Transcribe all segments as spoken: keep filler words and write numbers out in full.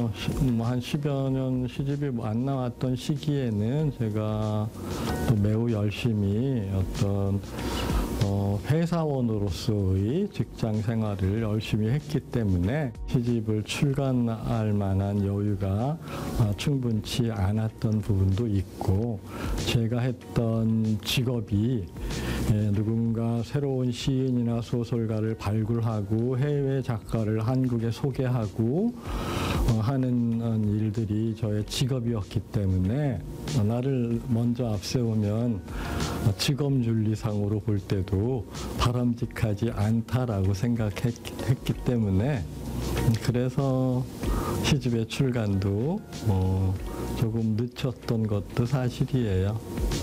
어, 한 십여 년 시집이 안 나왔던 시기에는 제가 또 매우 열심히 어떤 어, 회사원으로서의 직장 생활을 열심히 했기 때문에 시집을 출간할 만한 여유가 어, 충분치 않았던 부분도 있고, 제가 했던 직업이 예, 누군가 새로운 시인이나 소설가를 발굴하고 해외 작가를 한국에 소개하고 어, 하는 일들이 저의 직업이었기 때문에 어, 나를 먼저 앞세우면 직업윤리상으로 볼 때도 바람직하지 않다라고 생각했기 때문에, 그래서 시집의 출간도 어, 조금 늦췄던 것도 사실이에요.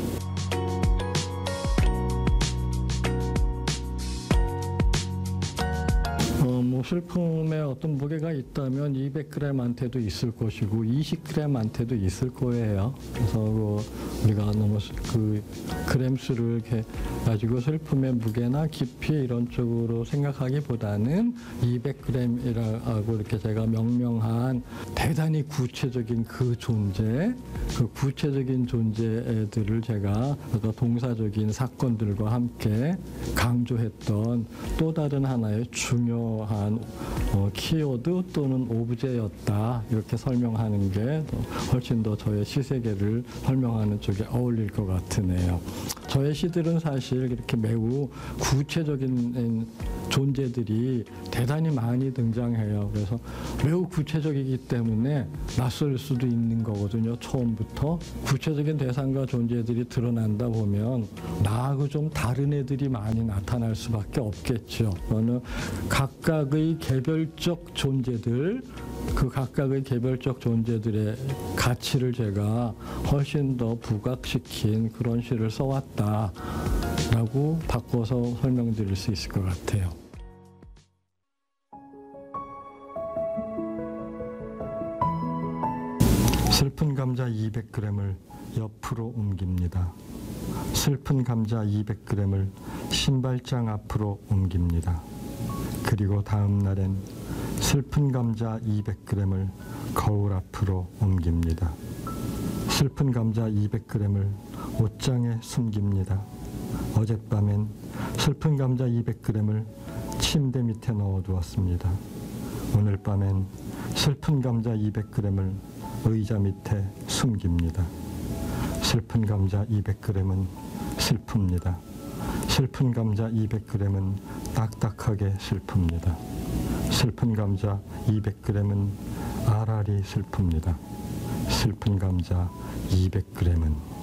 어, 뭐 슬픔에 어떤 무게가 있다면 이백 그램한테도 있을 것이고 이십 그램한테도 있을 거예요. 그래서 그 우리가 너무 그 그램 수를 이렇게 가지고 슬픔의 무게나 깊이 이런 쪽으로 생각하기보다는 이백 그램이라고 이렇게 제가 명명한 대단히 구체적인 그 존재, 그 구체적인 존재들을 제가 동사적인 사건들과 함께 강조했던 또 다른 하나의 중요한 어, 키워드 또는 오브제였다, 이렇게 설명하는 게 훨씬 더 저의 시세계를 설명하는 쪽에 어울릴 것 같으네요. 저의 시들은 사실 이렇게 매우 구체적인 존재들이 대단히 많이 등장해요. 그래서 매우 구체적이기 때문에 낯설 수도 있는 거거든요. 처음부터 구체적인 대상과 존재들이 드러난다 보면 나하고 좀 다른 애들이 많이 나타날 수밖에 없겠죠. 어느 각각의 개별적 존재들, 그 각각의 개별적 존재들의 가치를 제가 훨씬 더 부각시킨 그런 시를 써왔다라고 바꿔서 설명드릴 수 있을 것 같아요. 슬픈 감자 이백 그램을 옆으로 옮깁니다. 슬픈 감자 이백 그램을 신발장 앞으로 옮깁니다. 그리고 다음 날엔 슬픈 감자 이백 그램을 거울 앞으로 옮깁니다. 슬픈 감자 이백 그램을 옷장에 숨깁니다. 어젯밤엔 슬픈 감자 이백 그램을 침대 밑에 넣어두었습니다. 오늘 밤엔 슬픈 감자 이백 그램을 의자 밑에 숨깁니다. 슬픈 감자 이백 그램은 슬픕니다. 슬픈 감자 이백 그램은 딱딱하게 슬픕니다. 슬픈 감자 이백 그램은 알알이 슬픕니다. 슬픈 감자 이백 그램은